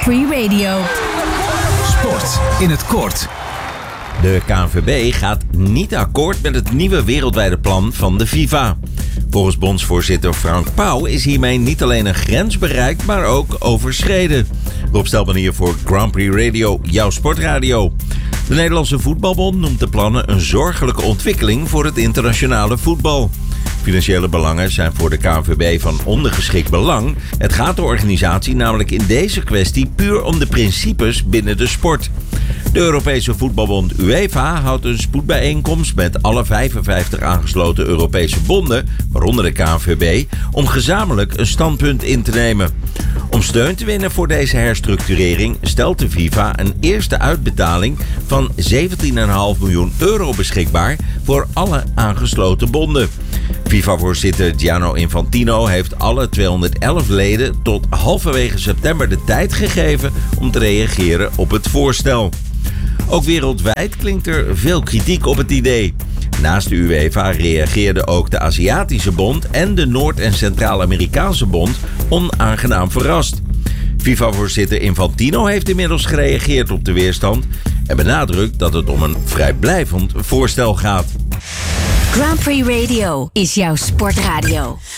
Prix Radio. Sport in het kort. De KNVB gaat niet akkoord met het nieuwe wereldwijde plan van de FIFA. Volgens bondsvoorzitter Frank Pauw is hiermee niet alleen een grens bereikt, maar ook overschreden. Rob Stelman hier voor Grand Prix Radio, jouw sportradio. De Nederlandse Voetbalbond noemt de plannen een zorgelijke ontwikkeling voor het internationale voetbal. Financiële belangen zijn voor de KNVB van ondergeschikt belang. Het gaat de organisatie namelijk in deze kwestie puur om de principes binnen de sport. De Europese Voetbalbond UEFA houdt een spoedbijeenkomst met alle 55 aangesloten Europese bonden, waaronder de KNVB, om gezamenlijk een standpunt in te nemen. Om steun te winnen voor deze herstructurering stelt de FIFA een eerste uitbetaling van €17,5 miljoen beschikbaar voor alle aangesloten bonden. FIFA-voorzitter Gianni Infantino heeft alle 211 leden tot halverwege september de tijd gegeven om te reageren op het voorstel. Ook wereldwijd klinkt er veel kritiek op het idee. Naast de UEFA reageerden ook de Aziatische Bond en de Noord- en Centraal-Amerikaanse Bond onaangenaam verrast. FIFA-voorzitter Infantino heeft inmiddels gereageerd op de weerstand en benadrukt dat het om een vrijblijvend voorstel gaat. Grand Prix Radio is jouw sportradio.